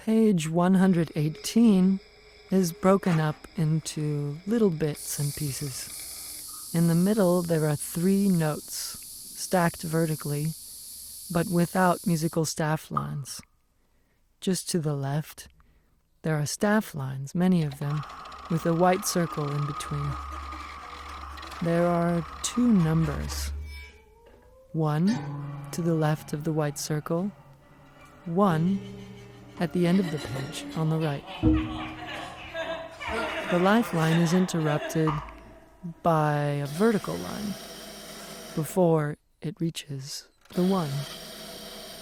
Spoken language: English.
Page 118 is broken up into little bits and pieces. In the middle, there are 3 notes, stacked vertically, but without musical staff lines. Just to the left, there are staff lines, many of them, with a white circle in between. There are 2 numbers. 1 to the left of the white circle, 1 at the end of the page on the right. The lifeline is interrupted by a vertical line before it reaches the 1.